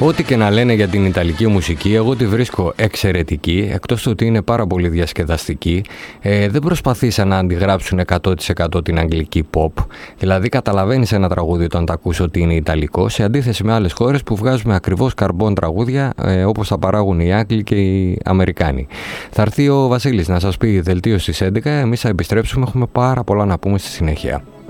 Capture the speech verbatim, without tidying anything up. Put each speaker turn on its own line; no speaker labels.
Ό,τι και να λένε για την ιταλική μουσική, εγώ τη βρίσκω εξαιρετική, εκτός του ότι είναι πάρα πολύ διασκεδαστική. Ε, δεν προσπαθήσαν να αντιγράψουν εκατό τοις εκατό την αγγλική pop. Δηλαδή καταλαβαίνεις ένα τραγούδι όταν τα ακούς ότι είναι ιταλικό, σε αντίθεση με άλλες χώρες που βγάζουμε ακριβώς καρμπόν τραγούδια, ε, όπως τα παράγουν οι Άγγλοι και οι Αμερικάνοι. Θα έρθει ο Βασίλης να σας πει δελτίο στις έντεκα, εμείς θα επιστρέψουμε, έχουμε πάρα πολλά να πούμε στη συνέχεια.